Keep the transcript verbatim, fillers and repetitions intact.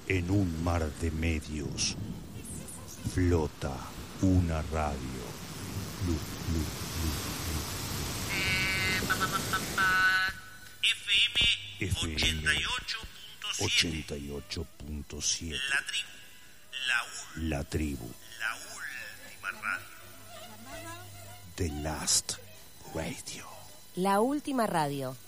En un mar de medios flota una radio. Lu, lu, lu, lu. Eh, pa, pa, pa, pa, pa. F M ochenta y ocho punto siete. ochenta y ocho punto siete. La tribu. La ul. La tribu. La última radio. The Last Radio. La última radio.